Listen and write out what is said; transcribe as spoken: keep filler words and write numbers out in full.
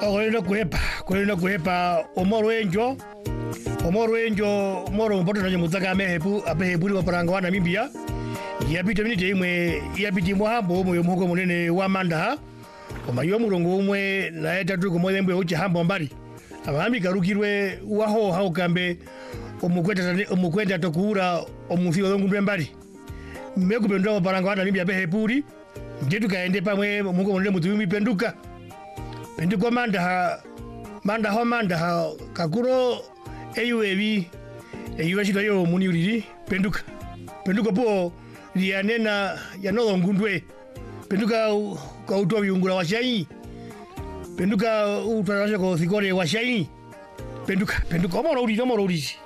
Okolenda kuhepa, kolenda kuhepa omoro enjo. Omoro enjo, moro mpoto na nyamuzaka mehepu, apehepuri waparanga wana Namibia. Yapita minite imwe, yapiti mwahambo umwe yomuhoko munene wa Mandaha. Omayo murongo umwe na etatu kumwembe uchi hambo mbali. Abami karukirwe waho haukambe omukweta omukweta tokura omufio ngundwe mbali. Mekupendwa waparanga wana Namibia behepuri. Njetu kaende pamwe muhoko munene mutumi penduka. Penduka Mandaha, Mandaha Mandaha kakuro eyuevi eyuashito yo muniuriri penduka. Penduka po lianena yanodo ngundwe. Penduka ka utoa viungura washai. Penduka utawasha ko thikore washai. Penduka, penduka omoro uri, omoro uri.